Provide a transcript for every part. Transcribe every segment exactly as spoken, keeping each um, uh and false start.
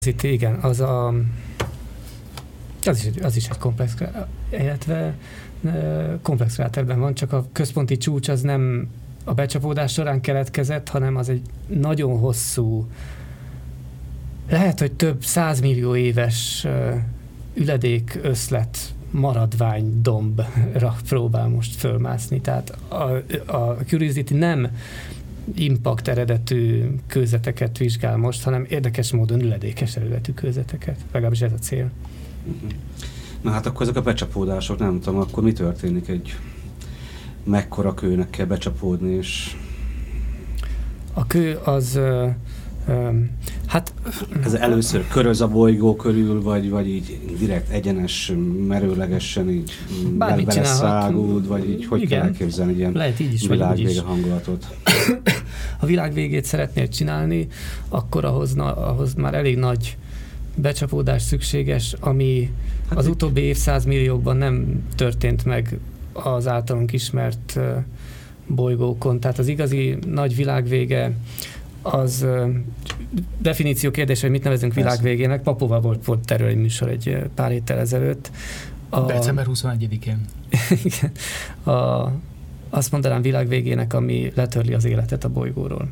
Itt igen, az a az is, az is egy komplex, illetve komplex kráterben van, csak a központi csúcs az nem a becsapódás során keletkezett, hanem az egy nagyon hosszú, lehet, hogy több százmillió éves üledék összlet maradvány dombra próbál most fölmászni. Tehát a, a Curiosity nem impact eredetű kőzeteket vizsgál most, hanem érdekes módon üledékes eredetű kőzeteket. Legalábbis ez a cél. Na hát akkor ezek a becsapódások, nem tudom, akkor mi történik egy mekkora kőnek kell becsapódni, és... A kő az... Ö, ö, hát... Ez először köröz a bolygó körül, vagy, vagy így direkt egyenes, merőlegesen így beleszáguld, vagy így hogy igen, kell elképzelni egy ilyen lehet így is, világvége hangulatot? Ha világvégét szeretnél csinálni, akkor ahhoz, na, ahhoz már elég nagy becsapódás szükséges, ami hát az utóbbi évszázmilliókban nem történt meg az általunk ismert uh, bolygókon. Tehát az igazi nagy világvége az uh, definíció kérdése, hogy mit nevezünk világvégének. Papóval volt, volt erről egy műsor egy pár héttel ezelőtt. A, december huszonegyedikén. Igen. A, azt mondanám világvégének, ami letörli az életet a bolygóról.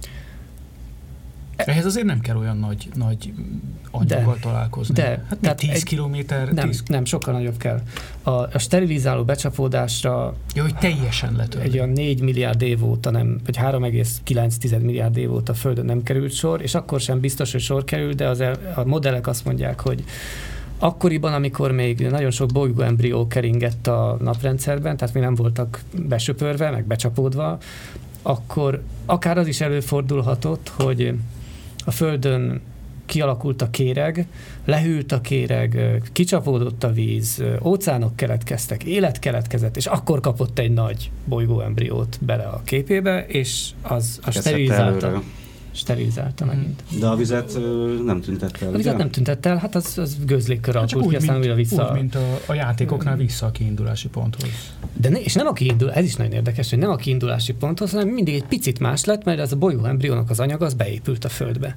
Ehhez azért nem kell olyan nagy, nagy anyaggal de, találkozni. De, hát tehát tíz kilométer... Nem, tíz... nem, sokkal nagyobb kell. A, a sterilizáló becsapódásra... Jó, hogy teljesen letörli. Egy olyan négy milliárd év óta nem, vagy három egész kilenc milliárd év óta a Földön nem került sor, és akkor sem biztos, hogy sor kerül, de az el, a modellek azt mondják, hogy akkoriban, amikor még nagyon sok bolygóembrió keringett a naprendszerben, tehát még nem voltak besöpörve, meg becsapódva, akkor akár az is előfordulhatott, hogy a Földön kialakult a kéreg, lehűlt a kéreg, kicsapódott a víz, óceánok keletkeztek, élet keletkezett, és akkor kapott egy nagy bolygóembriót bele a képébe, és az a sterilizálta. Sterilizálta hmm. megint. De a vizet ö, nem tüntette el. A vizet nem tüntette el, hát az, az gőzlégkör alakult ki, aztán újra vissza. Úgy, mint a, a játékoknál vissza a kiindulási ponthoz. De ne, és nem a kiindul, ez is nagyon érdekes, hogy nem a kiindulási ponthoz, hanem mindig egy picit más lett, mert ez a bolygóembriónak az anyag, az beépült a Földbe.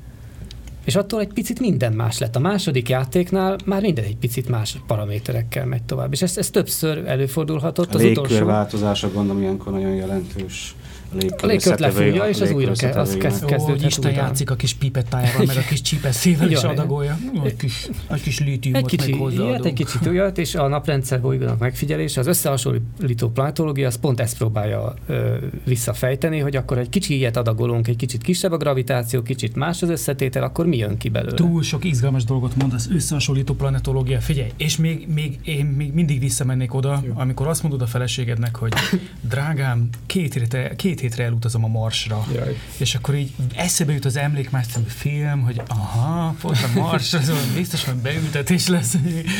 És attól egy picit minden más lett. A második játéknál már minden egy picit más paraméterekkel megy tovább. És ez, ez többször előfordulhatott. A légkörváltozása gondolom ilyenkor nagyon jelentős. A légkört lefújja, és az újra ke- az kezd, kezdődhet. Ó, Isten játszik a kis pipettájával, meg a kis csípeszével is adagolja. Egy kis, egy kis lítiumot meg hozzáadunk. Egy kicsit olyat, és a naprendszer bolygónak megfigyelése, az összehasonlító planetológia, az pont ezt próbálja ö, visszafejteni, hogy akkor egy kicsi ilyet adagolunk, egy kicsit kisebb a gravitáció, kicsit más az összetétel, akkor mi jön ki belőle? Túl sok izgalmas dolgot mond az összehasonlító planetológia. Figyelj, és még, még én még mindig visszamennék oda, jó, amikor azt mondod a feleségednek, hogy drágám, két hétre, két hétre elutazom a Marsra. Jaj. És akkor így eszébe jut az emlékmás film, hogy aha, pont a Marsra, biztosan beültetés lesz.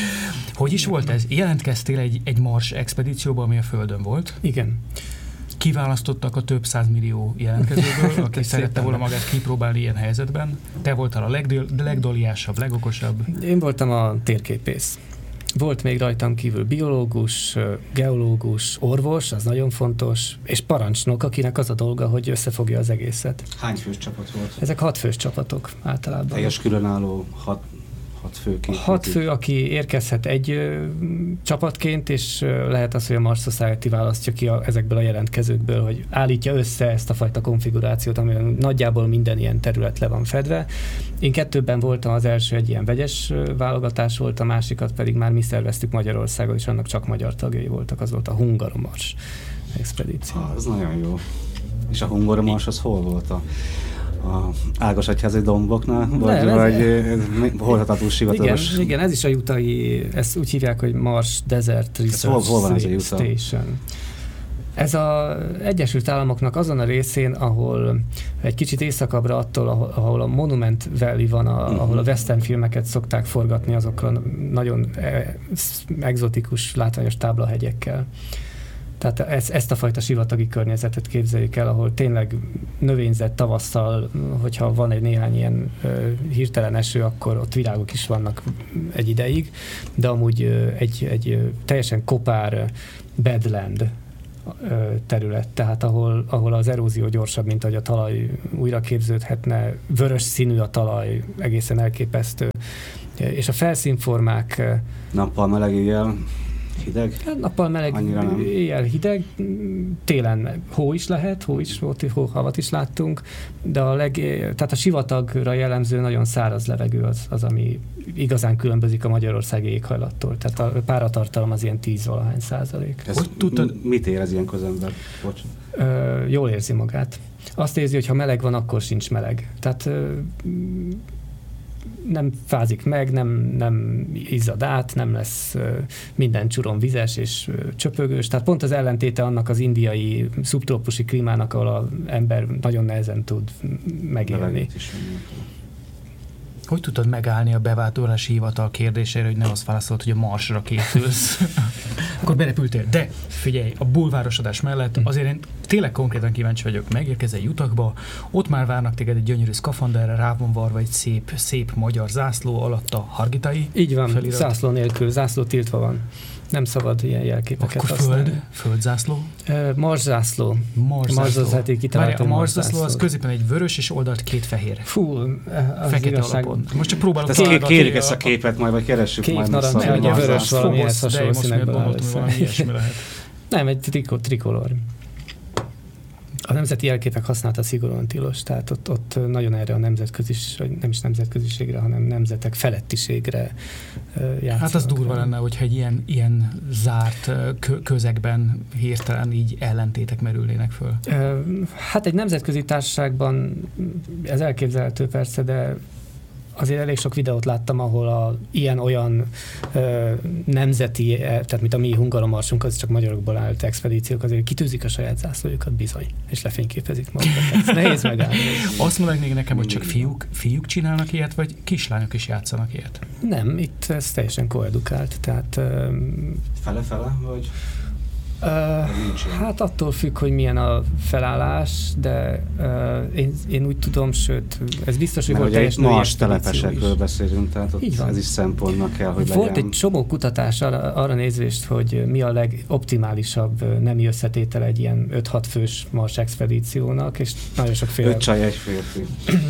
Hogy is volt ez? Jelentkeztél egy, egy Mars expedícióba, ami a Földön volt? Igen. Kiválasztottak a több százmillió jelentkezőből, aki szerette volna magát kipróbálni ilyen helyzetben. Te voltál a legdol- legdoliásabb, legokosabb. Én voltam a térképész. Volt még rajtam kívül biológus, geológus, orvos, az nagyon fontos, és parancsnok, akinek az a dolga, hogy összefogja az egészet. Hány fős csapat volt? Ezek hat fős csapatok általában. Teljes különálló hat, hat fő? Két hat fő, aki érkezhet egy ö, csapatként, és ö, lehet az, hogy a Mars Society választja ki a, ezekből a jelentkezőkből, hogy állítja össze ezt a fajta konfigurációt, amiben nagyjából minden ilyen terület le van fedve. Én kettőben voltam, az első egy ilyen vegyes válogatás volt, a másikat pedig már mi szerveztük Magyarországon, és annak csak magyar tagjai voltak, az volt a Hungaromars expedíció. Ah, ez nagyon jó. És a Hungaromars az hol volt? A, a Ágosegyházi domboknál? Vagy, Nem, vagy hordhatatú sivataros? Igen, igen, ez is a jutai, ezt úgy hívják, hogy Mars Desert Research hol, hol van ez a Station. Ez az Egyesült Államoknak azon a részén, ahol egy kicsit északabbra attól, ahol a Monument Valley van, a, uh-huh. ahol a western filmeket szokták forgatni azokkal nagyon egzotikus, látványos táblahegyekkel. Tehát ezt, ezt a fajta sivatagi környezetet képzeljük el, ahol tényleg növényzet tavasszal, hogyha van egy néhány ilyen ö, hirtelen eső, akkor ott virágok is vannak egy ideig, de amúgy ö, egy, egy ö, teljesen kopár badland, terület, tehát ahol, ahol az erózió gyorsabb, mint ahogy a talaj újra képződhetne, vörös színű a talaj, egészen elképesztő, és a felszínformák... Nappal meleg, éjjel hideg? Nappal meleg, éjjel hideg, télen hó is lehet, hó is volt, hóhavat is láttunk, de a, leg, tehát a sivatagra jellemző nagyon száraz levegő az, az, ami igazán különbözik a magyarországi éghajlattól. Tehát a páratartalom az ilyen tíz-valahány százalék. Hogy tudtad? Mit érez ilyenkor az ember? Bocs. Ö, jól érzi magát. Azt érzi, hogy ha meleg van, akkor sincs meleg. Tehát ö, nem fázik meg, nem, nem izzad át, nem lesz ö, minden csuron vizes és ö, csöpögős. Tehát pont az ellentéte annak az indiai szubtrópusi klímának, ahol az ember nagyon nehezen tud megélni. Hogy tudtad megállni a bevándorlási hivatal kérdésére, hogy nem azt válaszolt, hogy a Marsra készülsz? Akkor berepültél. De figyelj, a bulvárosodás mellett azért én tényleg konkrétan kíváncsi vagyok. Megérkezel Utahba, ott már várnak téged egy gyönyörű szkafanderre, rá van varva egy szép, szép magyar zászló, alatt a Hargitai. Így van, felirat. Zászló nélkül, zászló tiltva van. Nem szabad ilyen jelképeket Akkor használni. föld, földzászló? Uh, Marszászló. Marszászló. A marszászló az középen egy vörös és oldalt két fehér. Fú, az fekete igazság... alapon. Most csak próbálok ezt találni. Kérjük ezt a képet majd, vagy keressük kék majd. Kék narancs, vagy a vörös valamihez hasonló színekben áll össze. Nem, egy trikol, trikolor. A nemzeti jelképek használata szigorúan tilos, tehát ott, ott nagyon erre a nemzetközis, vagy nem is nemzetköziségre, hanem nemzetek felettiségre játszanak. Hát az durva lenne, hogyha egy ilyen, ilyen zárt közegben hirtelen így ellentétek merülnének föl. Hát egy nemzetközi társaságban ez elképzelhető persze, de azért elég sok videót láttam, ahol a ilyen-olyan ö, nemzeti, tehát mint a mi Hungaromarsunk, az csak magyarokból állt expedíciók, azért kitűzik a saját zászlójukat bizony, és lefényképezik magukat. Nehéz megállni. Azt mondják még nekem, hogy csak fiúk, fiúk csinálnak ilyet, vagy kislányok is játszanak ilyet? Nem, itt ez teljesen koedukált, tehát... Ö, Fele-fele, vagy... Uh, hát attól függ, hogy milyen a felállás, de uh, én, én úgy tudom, sőt, ez biztos, hogy mert volt teljes női Mars telepesekről beszélünk, tehát ott ez is szempontnak kell, hogy volt legyen. Egy csomó kutatás arra, arra nézvést, hogy mi a legoptimálisabb nemi összetétele egy ilyen öt-hat fős Mars expedíciónak, és nagyon sokféle... Öt csaj, egy férfi.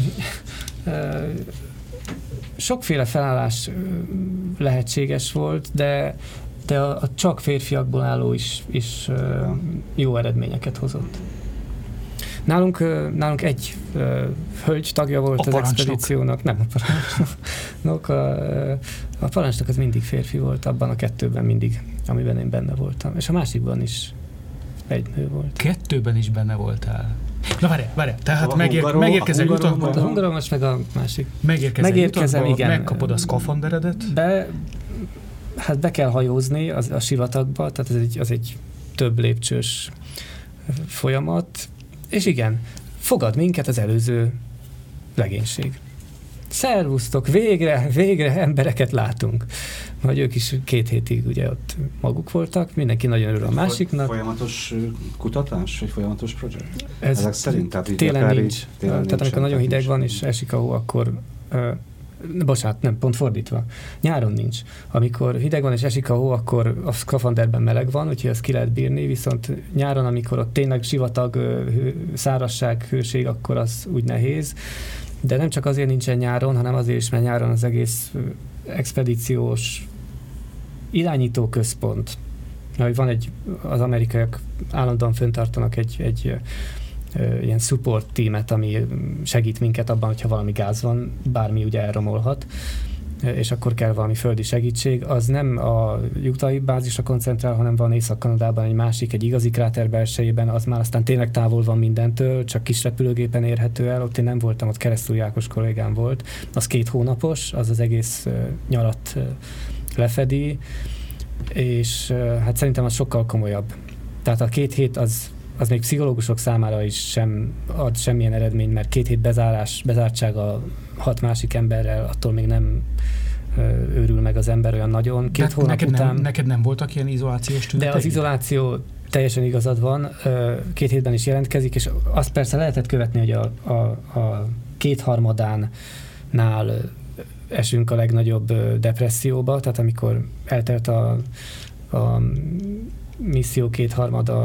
uh, sokféle felállás lehetséges volt, de de a, a csak férfiakból álló is, is uh, jó eredményeket hozott. Nálunk, uh, nálunk egy uh, hölgy tagja volt a az expedíciónak. Nem a parancsnok. A, a parancsnok az mindig férfi volt, abban a kettőben mindig, amiben én benne voltam. És a másikban is egy nő volt. Kettőben is benne voltál? Na várj, várj, tehát megér, megérkezel Utahba. A hungaromos meg a másik. Megérkezel Megérkezem, Utahba, igen. megkapod a szkafanderedet. Be, hát be kell hajózni az, a sivatagba, tehát ez egy, az egy több lépcsős folyamat, és igen, fogad minket az előző legénység. Szervusztok, végre, végre embereket látunk. Vagy ők is két hétig ugye ott maguk voltak, mindenki nagyon örül a másiknak. Folyamatos kutatás, vagy folyamatos projekt? Ez ezek szerint? Tehát télen nincs. Így, télen tehát amikor nagyon hideg van és esik a hó, akkor uh, bocsánat, nem, pont fordítva. Nyáron nincs. Amikor hideg van és esik a hó, akkor a szkafanderben meleg van, úgyhogy azt ki lehet bírni, viszont nyáron, amikor ott tényleg sivatag, szárazság, hőség, akkor az úgy nehéz. De nem csak azért nincsen nyáron, hanem azért is, mert nyáron az egész expedíciós irányítóközpont, hogy van egy, az amerikaiak állandóan fenntartanak egy, egy ilyen support teamet, ami segít minket abban, hogyha valami gáz van, bármi ugye elromolhat, és akkor kell valami földi segítség. Az nem a utahi bázisra koncentrál, hanem van Észak-Kanadában egy másik, egy igazi kráter belsejében, az már aztán tényleg távol van mindentől, csak kis repülőgépen érhető el. Ott én nem voltam, ott Keresztúri Ákos kollégám volt. Az két hónapos, az az egész nyarat lefedi, és hát szerintem az sokkal komolyabb. Tehát a két hét az az még pszichológusok számára is sem ad semmilyen eredményt, mert két hét bezárás, bezártsága hat másik emberrel, attól még nem ö, őrül meg az ember olyan nagyon. Két de hónap neked után... Nem, neked nem voltak ilyen izolációs tüneteid? De az izoláció teljesen igazad van, két hétben is jelentkezik, és azt persze lehetett követni, hogy a, a, a kétharmadánál esünk a legnagyobb depresszióba, tehát amikor eltelt a, a misszió kétharmada,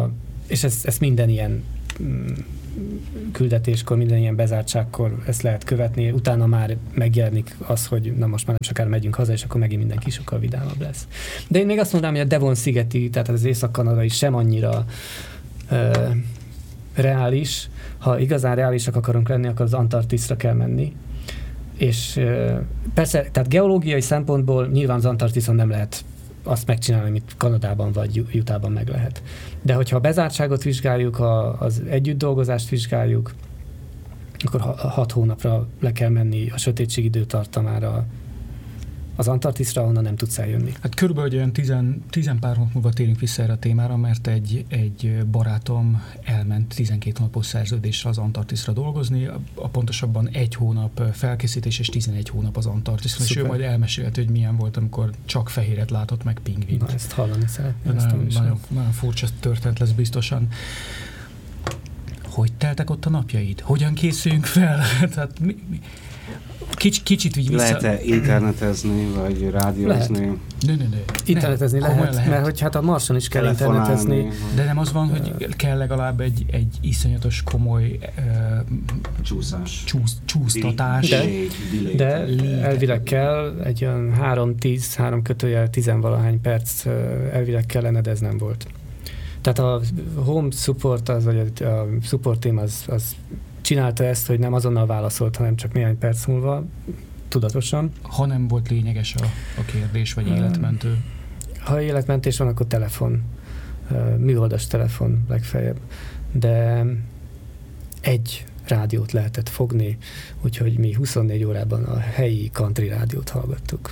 és ezt, ezt minden ilyen küldetéskor, minden ilyen bezártságkor ezt lehet követni, utána már megjelenik az, hogy na most már nem sokára megyünk haza, és akkor megint mindenki sokkal vidámabb lesz. De én még azt mondanám, hogy a Devon-szigeti, tehát az észak-kanadai sem annyira ö, reális. Ha igazán reálisak akarunk lenni, akkor az Antarktiszra kell menni. És ö, persze, tehát geológiai szempontból nyilván az Antarktiszon nem lehet azt megcsinálni, amit Kanadában vagy Utahban meg lehet. De hogyha a bezártságot vizsgáljuk, a, az együtt dolgozást vizsgáljuk, akkor hat hónapra le kell menni a sötétség időtartamára az Antarktiszra, onnan nem tudsz eljönni. Hát körülbelül olyan tizen, tizen pár hónap múlva térünk vissza erre a témára, mert egy, egy barátom elment tizenkét hónapos szerződésre az Antarktiszra dolgozni, a, a pontosabban egy hónap felkészítés és tizenegy hónap az Antarktiszra, és ő majd elmesélt, hogy milyen volt, amikor csak fehéret látott meg pingvint. Na, ezt hallani szeretném. Nagyon, nagyon, nagyon furcsa történet lesz biztosan. Hogy teltek ott a napjaid? Hogyan készüljünk fel? Tehát mi, mi? Kics, kicsit így vissza... Lehet-e internetezni, vagy rádiózni? Lehet. Ne, ne, ne. Internetezni nem, lehet, lehet, mert hogy hát a Marson is kell internetezni. De nem az van, hogy kell legalább egy, egy iszonyatos komoly uh, csúszás. Csúsz, csúsztatás. De, de elvileg kell egy olyan három-tíz, három kötőjel tizenvalahány perc elvileg kellene, de ez nem volt. Tehát a home support, az, vagy a, a support team az, az csinálta ezt, hogy nem azonnal válaszolt, hanem csak néhány perc múlva, tudatosan. Ha nem volt lényeges a, a kérdés, vagy életmentő? Ha életmentés van, akkor telefon, műholdas telefon legfeljebb. De egy rádiót lehetett fogni, úgyhogy mi huszonnégy órában a helyi country rádiót hallgattuk.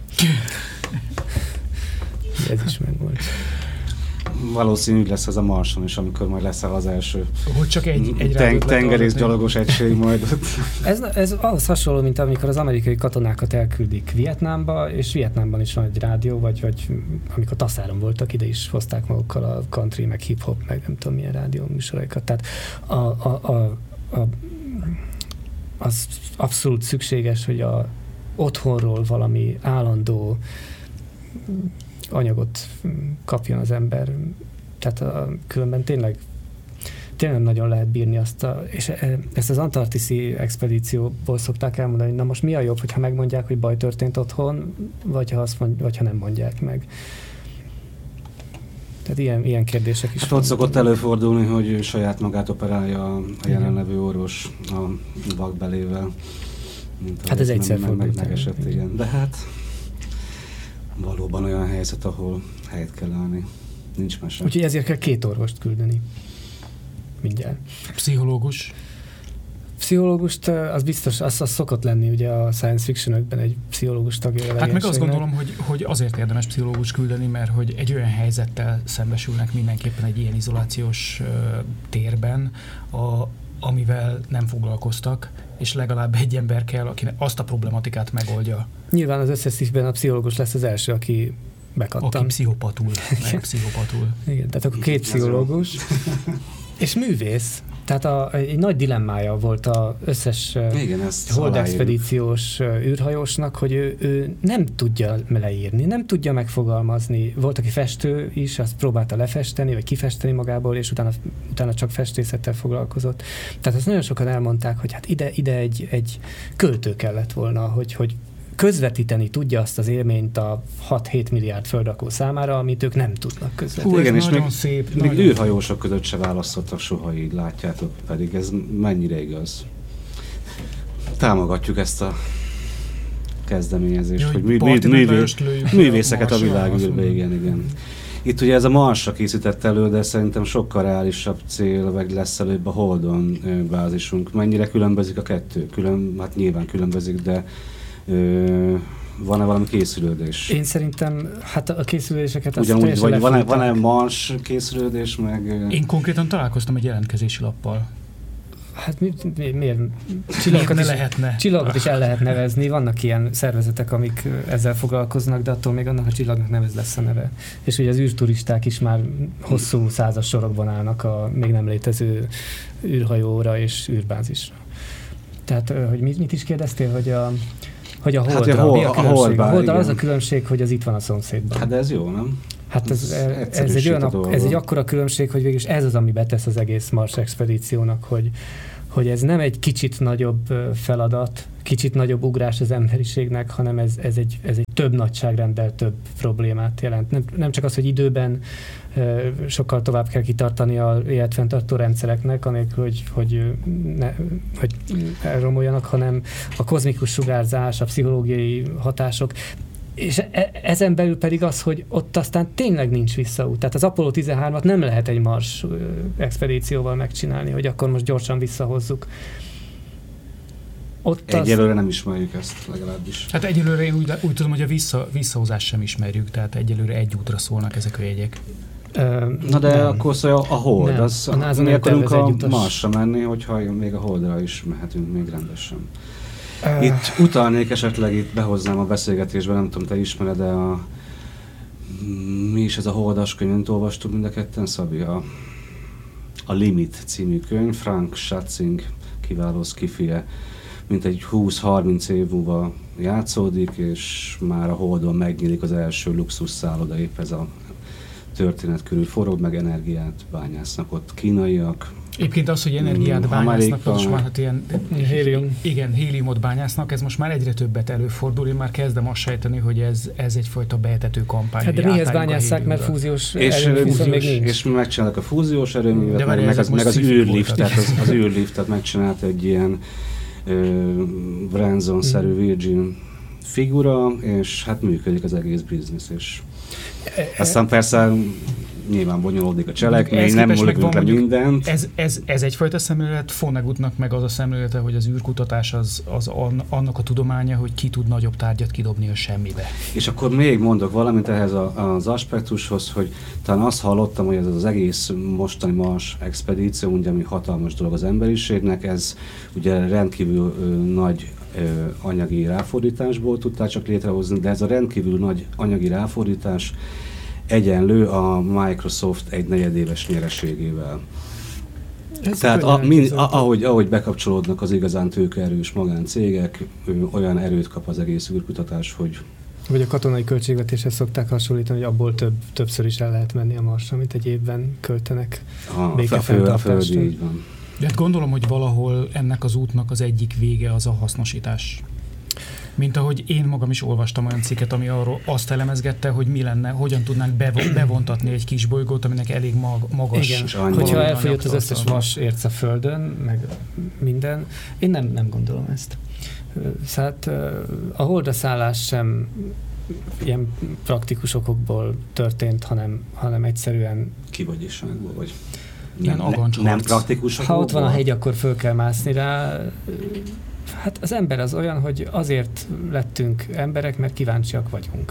Ez is megvolt. Valószínűleg lesz ez a Marson is, amikor majd lesz az első hogy csak egy, egy ten- tengerészgyalogos egység majd. ez, ez ahhoz hasonló, mint amikor az amerikai katonákat elküldik Vietnámba, és Vietnámban is van egy rádió, vagy, vagy amikor Taszáron voltak, ide is hozták magukkal a country, meg hip-hop, meg nem tudom milyen rádió műsoraikat. Tehát a, a, a, a, az abszolút szükséges, hogy a otthonról valami állandó anyagot kapjon az ember. Tehát a, különben tényleg tényleg nagyon lehet bírni azt a, és ezt az antarktiszi expedícióból szokták elmondani, hogy na most mi a jobb, hogyha megmondják, hogy baj történt otthon, vagy ha, azt mond, vagy ha nem mondják meg. Tehát ilyen, ilyen kérdések is. Hát ott szokott előfordulni, hogy saját magát operálja a jelenlevő orvos a vakbelével. Hát ez egyszer meg, meg, megesett, igen. De hát valóban olyan helyzet, ahol helyet kell állni. Nincs mese. Úgyhogy ezért kell két orvost küldeni. Mindjárt. Pszichológus. Pszichológust, az biztos, az, az szokott lenni ugye a science fiction-ökben egy pszichológus tagja. Hát meg azt gondolom, hogy, hogy azért érdemes pszichológus küldeni, mert hogy egy olyan helyzettel szembesülnek mindenképpen egy ilyen izolációs uh, térben, a, amivel nem foglalkoztak, és legalább egy ember kell, aki azt a problematikát megoldja. Nyilván az összes szívben a pszichológus lesz az első, aki bekattam. Aki pszichopatul. Meg pszichopatul. Igen, tehát akkor két pszichológus. És művész. Tehát a, egy nagy dilemmája volt az összes holdexpedíciós űrhajósnak, hogy ő, ő nem tudja leírni, nem tudja megfogalmazni. Volt, aki festő is, azt próbálta lefesteni, vagy kifesteni magából, és utána, utána csak festészettel foglalkozott. Tehát azt nagyon sokan elmondták, hogy hát ide, ide egy, egy költő kellett volna, hogy, hogy közvetíteni tudja azt az élményt a hat-hét milliárd földrakó számára, amit ők nem tudnak közvetíteni. Hú, igen, és nagyon még, szép. Még nagyon űrhajósok között se választottak soha, így látjátok, pedig ez mennyire igaz. Támogatjuk ezt a kezdeményezést, Jó, hogy mű, mű, művész, művészeket a világűrbe, igen, igen. Itt ugye ez a Marsra készített elő, de szerintem sokkal reálisabb cél, vagy lesz előbb a Holdon bázisunk. Mennyire különbözik a kettő? Külön, hát nyilván különbözik, de Ö, van-e valami készülődés? Én szerintem, hát a készülődéseket azt ugyanúgy, vagy van-e, van-e Mars készülődés, meg... Én konkrétan találkoztam egy jelentkezési lappal. Hát mi, mi, miért? Csillagokat is, lehetne. Csillagokat is el lehet nevezni, vannak ilyen szervezetek, amik ezzel foglalkoznak, de attól még annak a csillagnak nem ez lesz a neve. És ugye az űrturisták is már hosszú százas sorokban állnak a még nem létező űrhajóra és űrbázisra. Tehát, hogy mit, mit is kérdeztél, hogy a hogy a Holdra, hát, a, hol, mi a különbség? A, hol, a Holddal az a különbség, hogy az itt van a szomszédban. Hát de ez jó, nem? Hát ez, ez, ez, egy, olyan, ez egy akkora különbség, hogy végülis ez az, ami betesz az egész Mars expedíciónak, hogy, hogy ez nem egy kicsit nagyobb feladat, kicsit nagyobb ugrás az emberiségnek, hanem ez, ez, egy, ez egy több nagyságrenddel több problémát jelent. Nem, nem csak az, hogy időben uh, sokkal tovább kell kitartani az életfenntartó rendszereknek, anélkül, hogy, hogy, ne, hogy elromoljanak, hanem a kozmikus sugárzás, a pszichológiai hatások, és e- ezen belül pedig az, hogy ott aztán tényleg nincs visszaút. Tehát az Apollo tizenhármat nem lehet egy Mars uh, expedícióval megcsinálni, hogy akkor most gyorsan visszahozzuk. Ott egyelőre az... nem ismerjük ezt legalábbis. Hát egyelőre én úgy, úgy tudom, hogy a vissza, visszahozást sem ismerjük, tehát egyelőre egy útra szólnak ezek a jegyek. Na de nem. Akkor szóval a Hold, nem. az a mi akarunk a Marsra menni, hogyha még a Holdra is mehetünk még rendesen. Uh. Itt utalnék esetleg, itt behoznám a beszélgetésbe, nem tudom, te ismered, de a mi is ez a Holdas könyvet olvastuk mind a ketten, Szabi? A, a Limit című könyv, Frank Schatzing kiváló szkifije, mint egy húsz-harminc év múlva játszódik, és már a Holdon megnyílik az első luxus szálloda, épp ez a történet körül forog, meg energiát bányásznak ott kínaiak. Egyébként az, hogy energiát bányásznak, most már hát ilyen hélium. Igen, héliumot bányásznak, ez most már egyre többet előfordul, én már kezdem azt sejteni, hogy ez, ez egyfajta beetető kampány. Hát de mihez bányásszák, mert fúziós erőmű viszont még nincs. És megcsináltak a fúziós erőművet, meg, meg az, meg az űrliftet, az, az űrliftet megcsinált egy ilyen Branson-szerű Virgin figura, és hát működik az egész biznisz, és aztán persze nyilván bonyolódik a cselekmény, nem múlik le mindent. Ez, ez, ez egyfajta szemlélet, Vonnegutnak meg az a szemlélete, hogy az űrkutatás az, az annak a tudománya, hogy ki tud nagyobb tárgyat kidobni a semmibe. És akkor még mondok valamit ehhez a, az aspektushoz, hogy talán azt hallottam, hogy ez az egész mostani Mars expedíció, ugye, ami hatalmas dolog az emberiségnek, ez ugye rendkívül ö, nagy ö, anyagi ráfordításból tudták csak létrehozni, de ez a rendkívül nagy anyagi ráfordítás egyenlő a Microsoft egy negyedéves nyereségével. Ez Tehát a, mind, ahogy, ahogy bekapcsolódnak az igazán tőkeerős magáncégek, olyan erőt kap az egész űrkutatás, hogy... Vagy a katonai költségvetéshez szokták hasonlítani, hogy abból több, többször is el lehet menni a Marsra, mint egy évben költenek békefenntartásra. Így van. De hát gondolom, hogy valahol ennek az útnak az egyik vége az a hasznosítás. Mint ahogy én magam is olvastam olyan cikket, ami arról azt elemezgette, hogy mi lenne, hogyan tudnánk bevontatni egy kis bolygót, aminek elég mag, magas. Igen, hogyha elfogyott az összes vas érc a Földön, meg minden, én nem, nem gondolom ezt. Szóval a Holdra szállás sem ilyen praktikus okokból történt, hanem, hanem egyszerűen... Kivagyiságból, vagy... Nem, nem, nem praktikus okokból? Ha ott van a hegy, akkor föl kell mászni rá. Hát az ember az olyan, hogy azért lettünk emberek, mert kíváncsiak vagyunk.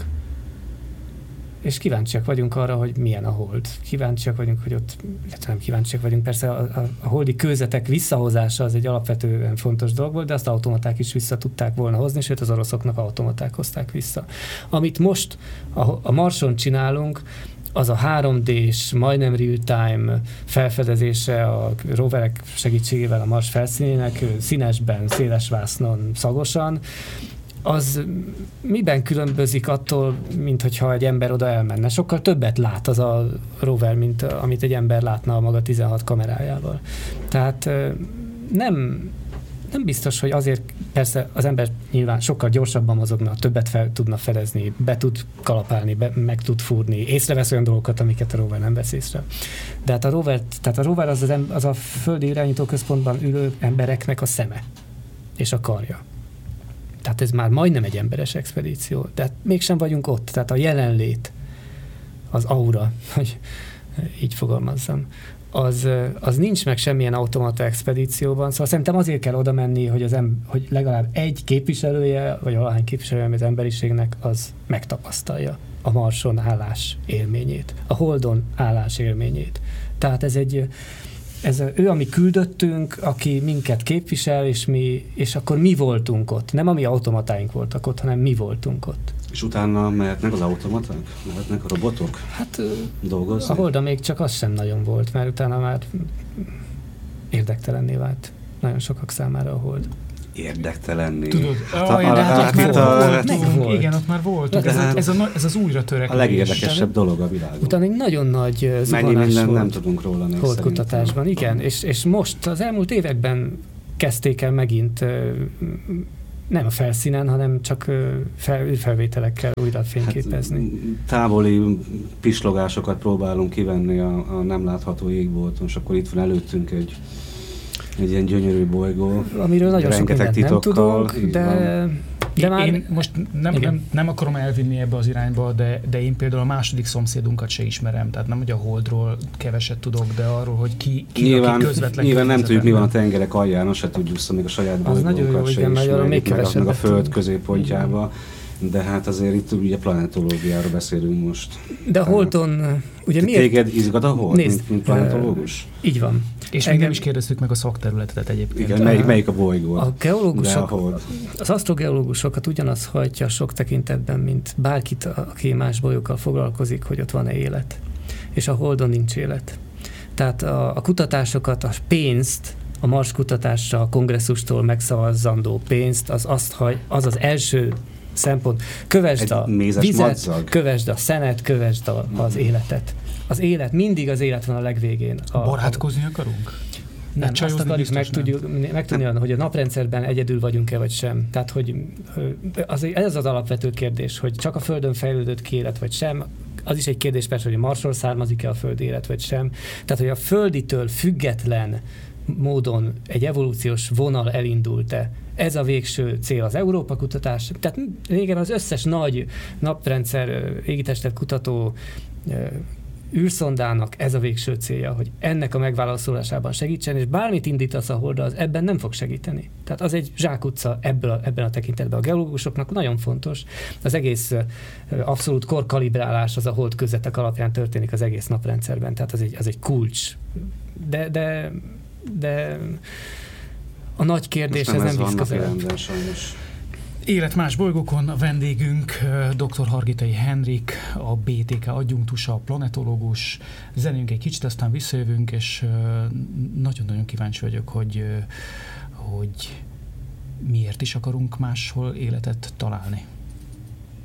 És kíváncsiak vagyunk arra, hogy milyen a Hold. Kíváncsiak vagyunk, hogy ott, illetve nem kíváncsiak vagyunk, persze a, a, a holdi kőzetek visszahozása az egy alapvetően fontos dolog volt, de azt automaták is vissza tudták volna hozni, sőt az oroszoknak automaták hozták vissza. Amit most a, a Marson csinálunk, az a három dés, majdnem real-time felfedezése a roverek segítségével a Mars felszínének, színesben, széles vásznon, szagosan, az miben különbözik attól, mint hogyha egy ember oda elmenne? Sokkal többet lát az a rover, mint amit egy ember látna a maga tizenhat kamerájával. Tehát nem... Nem biztos, hogy azért, persze az ember nyilván sokkal gyorsabban mozogna, többet fel tudna fedezni, be tud kalapálni, be, meg tud fúrni, észrevesz olyan dolgokat, amiket a rover nem vesz észre. De hát a rover, tehát a rover az, az, em, az a földi irányító központban ülő embereknek a szeme és a karja. Tehát ez már majdnem egy emberes expedíció, de hát mégsem vagyunk ott. Tehát a jelenlét, az aura, hogy így fogalmazzam, Az, az nincs meg semmilyen automata expedícióban, szóval szerintem azért kell oda menni, hogy, az em, hogy legalább egy képviselője, vagy valahány képviselője az emberiségnek az megtapasztalja a Marson állás élményét, a Holdon állás élményét. Tehát ez egy, ez a, ő a mi küldöttünk, aki minket képvisel, és, mi, és akkor mi voltunk ott. Nem a mi automatáink voltak ott, hanem mi voltunk ott. És utána mehetnek az automaták? Mehetnek a robotok? Hát dolgozni? A Holdon még csak az sem nagyon volt, mert utána már érdektelenné vált nagyon sokak számára a Hold. érdektelenné. Tudod, hát, a, a, hát, hát, hát, volt. volt. Igen, ott már volt. Ez, hát, ez, a, ez az újra törekvés. A legérdekesebb dolog a világon. Utána egy nagyon nagy zuhanás volt. Mennyi nem tudunk róla. Holdkutatásban, igen. És, és most az elmúlt években kezdték el megint nem a felszínen, hanem csak fel, felvételekkel újra fényképezni. Hát, távoli pislogásokat próbálunk kivenni a, a nem látható égbolton, és akkor itt van előttünk egy, egy ilyen gyönyörű bolygó. Amiről nagyon sok mindent nem tudunk, de... De már... Én most nem, nem, nem akarom elvinni ebbe az irányba, de, de én például a második szomszédunkat se ismerem. Tehát nem, hogy a Holdról keveset tudok, de arról, hogy ki, ki nyilván, aki közvetlen nyilván nem tudjuk, mi van a tengerek alján, azt se tudjuk, szóval még a saját bolygónkat se ismerjük, meg, meg a Föld középpontjába. De hát azért itt ugye planetológiáról beszélünk most. De a Holdon... Ugye miért? Téged izgat a Hold, Nézd, mint, mint planetológus? Uh, így van. És engem is kérdeztük meg a szakterületet egyébként. Igen, melyik, melyik a bolygó? A geológusok, a az asztrogeológusokat ugyanaz hajtja sok tekintetben, mint bárkit, aki más bolygókkal foglalkozik, hogy ott van-e élet. És a Holdon nincs élet. Tehát a, a kutatásokat, a pénzt, a Mars kutatásra, a kongresszustól megszavazzandó pénzt, az, azt haj, az az első szempont. Kövesd a vizet, madzag. Kövesd a szenet, kövesd a, az életet. Az élet, mindig az élet van a legvégén. A, Barátkozni akarunk? Nem, azt akarjuk megtudjuk, megtudni, hogy a naprendszerben egyedül vagyunk-e, vagy sem. Tehát, hogy az, ez az alapvető kérdés, hogy csak a Földön fejlődött ki élet, vagy sem. Az is egy kérdés persze, hogy a Marsról származik-e a Föld élet, vagy sem. Tehát, hogy a földitől független módon egy evolúciós vonal elindult-e. Ez a végső cél az Európa kutatás. Tehát régen az összes nagy naprendszer égitestet kutató űrszondának ez a végső célja, hogy ennek a megválaszolásában segítsen, és bármit indítasz a Holdra, az ebben nem fog segíteni. Tehát az egy zsákutca ebből a, ebben a tekintetben. A geológusoknak nagyon fontos. Az egész abszolút korkalibrálás az a Hold közetek alapján történik az egész naprendszerben. Tehát az egy, az egy kulcs. De, de, de a nagy kérdés, ez nem visz közelebb. Élet más bolygókon, a vendégünk dr. Hargitai Henrik, a bé té ká adjunktusa, a planetológus. Zenünk egy kicsit, aztán visszajövünk, és nagyon-nagyon kíváncsi vagyok, hogy, hogy miért is akarunk máshol életet találni.